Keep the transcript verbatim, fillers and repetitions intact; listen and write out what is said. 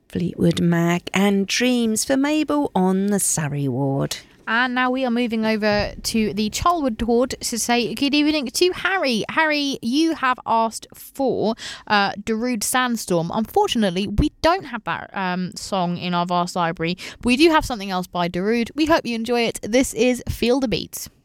Fleetwood Mac and Dreams for Mabel on the Surrey ward. And now we are moving over to the Charlwood ward to say good evening to Harry. Harry, you have asked for uh, Darude Sandstorm. Unfortunately, we don't have that um, song in our vast library. We do have something else by Darude. We hope you enjoy it. This is Feel the Beat.